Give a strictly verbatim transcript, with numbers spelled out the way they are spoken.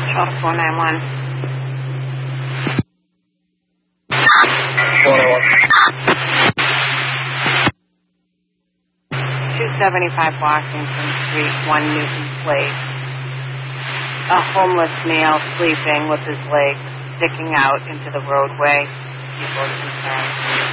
Charter four nine one. two seventy-five Washington Street, one Newton Place. A homeless male sleeping with his legs sticking out into the roadway. People are concerned.